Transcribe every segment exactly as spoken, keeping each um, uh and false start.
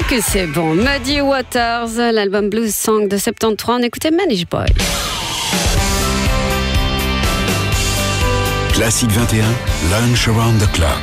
que c'est bon. Muddy Waters, l'album Blues Song de soixante-treize, on écoutait Manish Boy. Classique vingt et un, Lunch Around the Clock.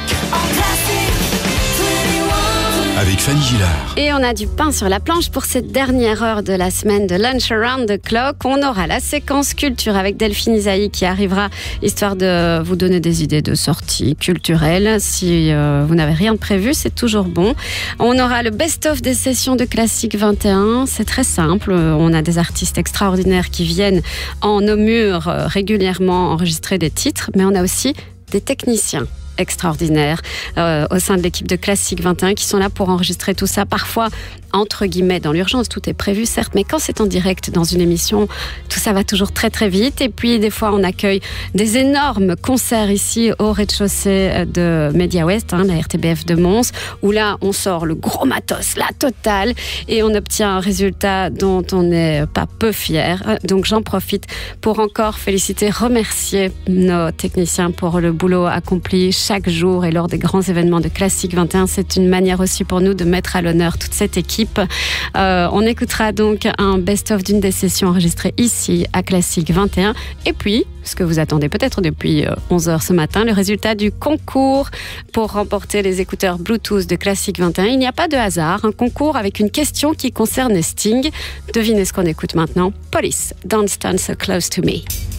Avec Fanny Gillard. Et on a du pain sur la planche pour cette dernière heure de la semaine de Lunch Around the Clock. On aura la séquence culture avec Delphine Isaïe qui arrivera, histoire de vous donner des idées de sorties culturelles. Si euh, vous n'avez rien de prévu, c'est toujours bon. On aura le best-of des sessions de Classique vingt et un. C'est très simple. On a des artistes extraordinaires qui viennent en nos murs euh, régulièrement enregistrer des titres, mais on a aussi des techniciens extraordinaires euh, au sein de l'équipe de Classique vingt et un qui sont là pour enregistrer tout ça, parfois entre guillemets dans l'urgence, tout est prévu certes, mais quand c'est en direct dans une émission, tout ça va toujours très très vite. Et puis des fois on accueille des énormes concerts ici au rez-de-chaussée de Média Ouest, hein, la R T B F de Mons, où là on sort le gros matos, la totale, et on obtient un résultat dont on n'est pas peu fier. Donc j'en profite pour encore féliciter, remercier nos techniciens pour le boulot accompli chaque jour et lors des grands événements de Classique vingt et un. C'est une manière aussi pour nous de mettre à l'honneur toute cette équipe. Euh, on écoutera donc un best-of d'une des sessions enregistrées ici à Classique vingt et un. Et puis, ce que vous attendez peut-être depuis onze heures ce matin, le résultat du concours pour remporter les écouteurs Bluetooth de Classique vingt et un. Il n'y a pas de hasard, un concours avec une question qui concerne Sting. Devinez ce qu'on écoute maintenant. Police, Don't Stand So Close to Me.